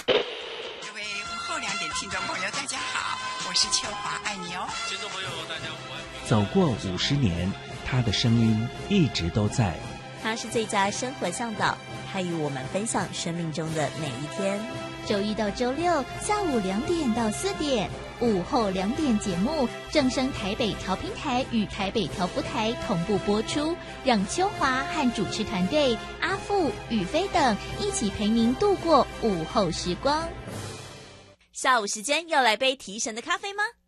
各位午后2点听众朋友，大家好，我是秋华，爱你哦。 听众朋友，大家午安。 走过50年，他的声音一直都在。 他是最佳生活向导，他与我们分享生命中的每一天。 周一到周六下午2点到4点，午后2点节目正声台北调频台与台北调福台同步播出，让秋华和主持团队阿富、宇飞等一起陪您度过午后时光。 下午时间要来杯提神的咖啡吗？